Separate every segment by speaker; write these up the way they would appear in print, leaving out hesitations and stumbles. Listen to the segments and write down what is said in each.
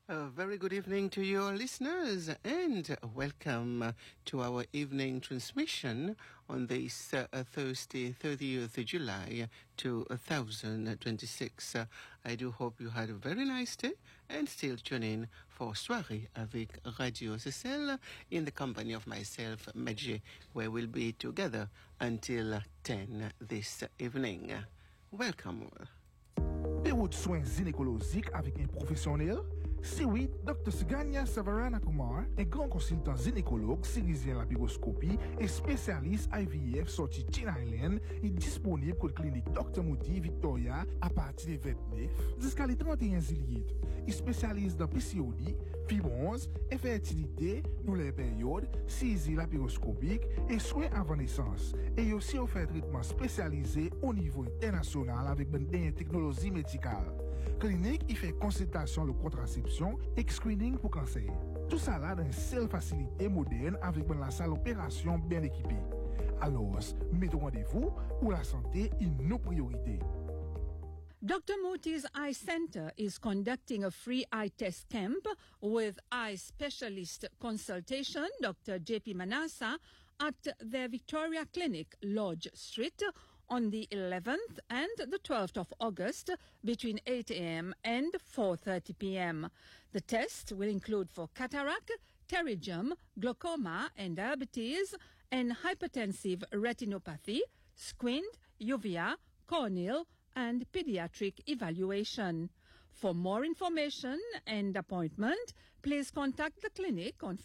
Speaker 1: A very good evening to your listeners and welcome to our evening transmission on this Thursday, 30th July 2026. I do hope you had a very nice day and still tune in for Soirée avec Radio CCL in the company of myself, Medjé, where we'll be together until 10 this evening. Welcome.
Speaker 2: Bureau de soins gynécologiques avec un professionnel? Si oui, Dr. Suganya Savaranakumar, un grand consultant gynécologue, chirurgien laparoscopie et spécialiste IVF sorti Chin Island, est disponible pour la clinique Dr. Moody Victoria à partir du 29 jusqu'à le 31 juillet. Il spécialise dans PCOD, fibrose, infertilité, douleur période, chirurgie laparoscopique et soins avant naissance. Et il aussi offert traitement spécialisé au niveau international avec une technologie médicale. Clinique, il fait consultation de contraception et screening pour cancer. Tout ça là dans une seule facilité moderne avec la salle d'opération bien équipée. Alors, mettez rendez-vous où la santé est nos priorités.
Speaker 3: Dr. Moody's Eye Center is conducting a free eye test camp with eye specialist consultation, Dr. J.P. Manassa, at their Victoria Clinic, Lodge Street, on the 11th and the 12th of August between 8 a.m. and 4:30 p.m. The test will include for cataract, pterygium, glaucoma and diabetes, and hypertensive retinopathy, squint, uvea, corneal, and pediatric evaluation. For more information and appointment, please contact the clinic on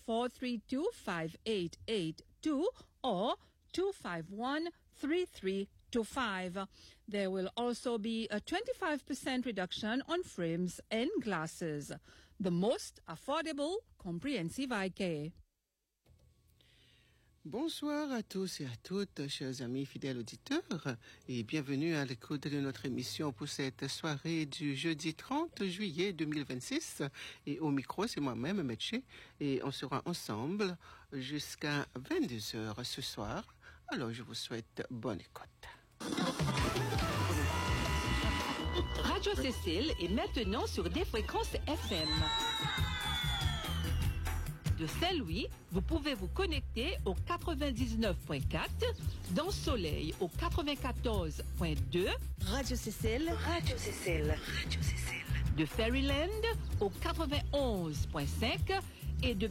Speaker 3: 432-5882 or 251-3325. There will also be a 25% reduction on frames and glasses. The most affordable comprehensive eye care.
Speaker 1: Bonsoir à tous et à toutes, chers amis fidèles auditeurs, et bienvenue à l'écoute de notre émission pour cette soirée du jeudi 30 juillet 2026. Et au micro, c'est moi-même, Medjé, et on sera ensemble jusqu'à 22h ce soir. Alors, je vous souhaite bonne écoute.
Speaker 4: Radio CCL est maintenant sur des fréquences FM. De Saint-Louis, vous pouvez vous connecter au 99.4, dans Soleil au 94.2,
Speaker 5: Radio CCL, Radio CCL, Radio CCL.
Speaker 4: De Fairyland au 91.5 et de